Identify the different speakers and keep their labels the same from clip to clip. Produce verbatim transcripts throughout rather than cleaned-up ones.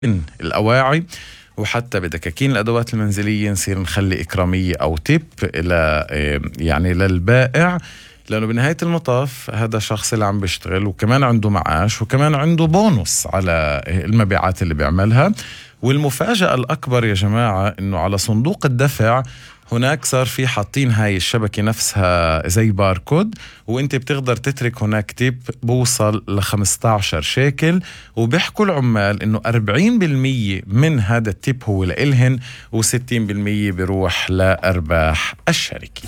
Speaker 1: إن الأواعي وحتى بدكاكين الأدوات المنزلية نصير نخلي إكرامية أو تيب إلى يعني للبائع، لأنه بنهاية المطاف هذا شخص اللي عم بيشتغل وكمان عنده معاش وكمان عنده بونص على المبيعات اللي بيعملها. والمفاجأة الأكبر يا جماعة إنه على صندوق الدفع هناك صار في حاطين هاي الشبكة نفسها زي باركود، وانت بتقدر تترك هناك تيب بوصل ل خمسة عشر شيكل، وبيحكوا العمال انه أربعين بالمية من هذا التيب هو لإلهن وستين بالمية بيروح لأرباح الشركة.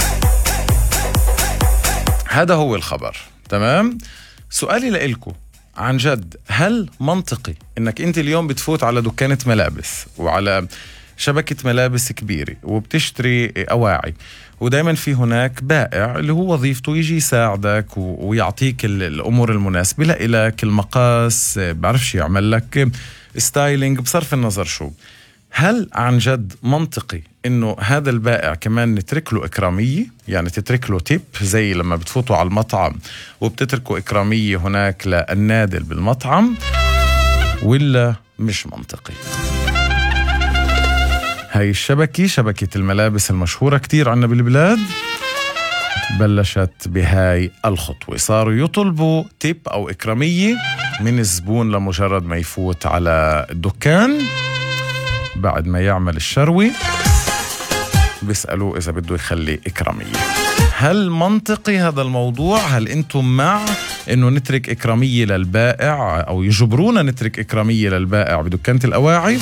Speaker 1: هذا هو الخبر. تمام؟ سؤالي لإلكم عن جد، هل منطقي انك انت اليوم بتفوت على دكانة ملابس وعلى شبكة ملابس كبيرة وبتشتري أواعي، ودايما في هناك بائع اللي هو وظيفته يجي يساعدك ويعطيك الأمور المناسبة لإلك، المقاس، بعرفش يعمل لك ستايلينج بصرف النظر شو، هل عن جد منطقي إنه هذا البائع كمان نترك له إكرامية؟ يعني تترك له تيب زي لما بتفوتوا على المطعم وبتتركوا إكرامية هناك للنادل بالمطعم، ولا مش منطقي؟ هاي الشبكة، شبكة الملابس المشهورة كتير عنا بالبلاد، بلشت بهاي الخطوة، صاروا يطلبوا تيب أو إكرامية من الزبون لمجرد ما يفوت على الدكان بعد ما يعمل الشروي، بيسألوه إذا بده يخلي إكرامية. هل منطقي هذا الموضوع؟ هل أنتم مع إنه نترك إكرامية للبائع أو يجبرونا نترك إكرامية للبائع بدكانة الأواعي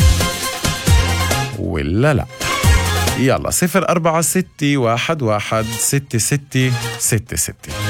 Speaker 1: ولا لا؟ يلا صفر أربعة ستة واحد واحد ستة ستة ستة ستة.